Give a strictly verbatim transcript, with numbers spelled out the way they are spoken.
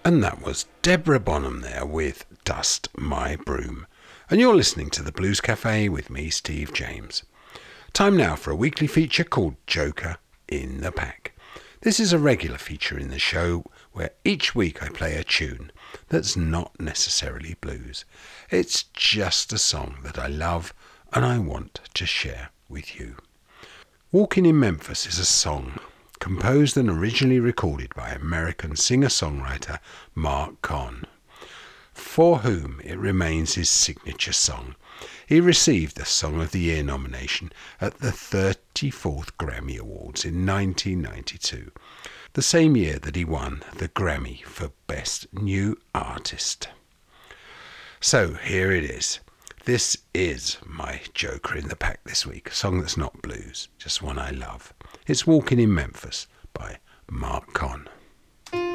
And that was Deborah Bonham there with Dust My Broom. And you're listening to the Blues Cafe with me, Steve James. Time now for a weekly feature called Joker in the Pack. This is a regular feature in the show where each week I play a tune that's not necessarily blues. It's just a song that I love and I want to share with you. Walking in Memphis is a song composed and originally recorded by American singer-songwriter Mark Kahn, for whom it remains his signature song. He received the Song of the Year nomination at the thirty-fourth Grammy Awards in nineteen ninety-two, the same year that he won the Grammy for Best New Artist. So here it is. This is my Joker in the Pack this week, a song that's not blues, just one I love. It's Walking in Memphis by Mark Kahn.